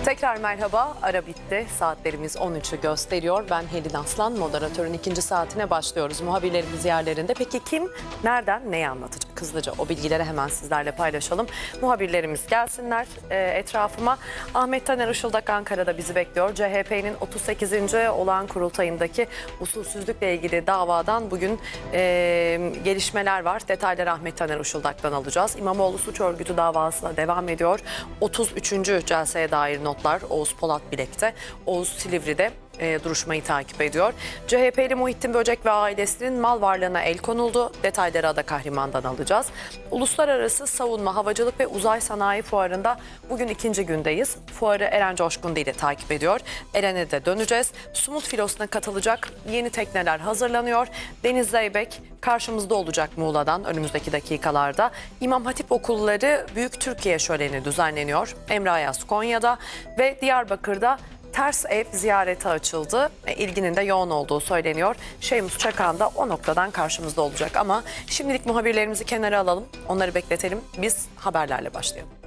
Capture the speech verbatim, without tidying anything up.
Tekrar merhaba, ara bitti. Saatlerimiz on üçü gösteriyor. Ben Helin Aslan, moderatörün ikinci saatine başlıyoruz. Muhabirlerimiz yerlerinde. Peki kim, nereden, neyi anlatacak? Hızlıca o bilgileri hemen sizlerle paylaşalım. Muhabirlerimiz gelsinler e, etrafıma. Ahmet Taner Işıldak Ankara'da bizi bekliyor. C H P'nin otuz sekizinci olağan kurultayındaki usulsüzlükle ilgili davadan bugün e, gelişmeler var. Detayları Ahmet Taner Işıldak'tan alacağız. İmamoğlu suç örgütü davasına devam ediyor. otuz üçüncü celseye dair notlar Oğuz Polat Bilek'te, Oğuz Silivri'de e, duruşmayı takip ediyor. C H P'li Muhittin Böcek ve ailesinin mal varlığına el konuldu. Detayları Ada Kahraman'dan alacağız. Uluslararası Savunma, Havacılık ve Uzay Sanayi Fuarı'nda bugün ikinci gündeyiz. Fuarı Eren Coşkun ile takip ediyor. Eren'e de döneceğiz. Sumut Filosu'na katılacak yeni tekneler hazırlanıyor. Deniz Zeybek karşımızda olacak Muğla'dan önümüzdeki dakikalarda. İmam Hatip Okulları Büyük Türkiye Şöleni düzenleniyor. Emre Ayaz Konya'da ve Diyarbakır'da Ters Ev ziyareti açıldı. E, ilginin de yoğun olduğu söyleniyor. Şeymus Çakan da o noktadan karşımızda olacak ama şimdilik muhabirlerimizi kenara alalım. Onları bekletelim. Biz haberlerle başlayalım.